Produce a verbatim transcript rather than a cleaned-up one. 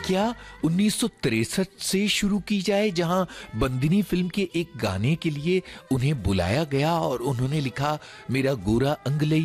क्या उन्नीस सौ तिरसठ से शुरू की जाए, जहां बंदिनी फिल्म के एक गाने के लिए उन्हें बुलाया गया और उन्होंने लिखा, मेरा गोरा अंगलई